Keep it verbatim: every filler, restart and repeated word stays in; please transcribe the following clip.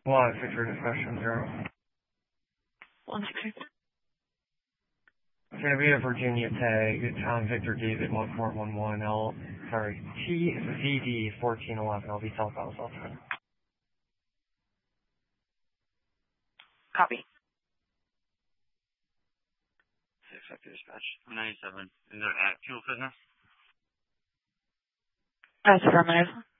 One Victor discussion zero. One six six. Zambia, Virginia tag, Tom Victor David one four one one L sorry, T V D fourteen eleven I'll be South South South. Copy. Six Victor dispatch. Ninety seven. Is there at fuel fitness? That's affirmative.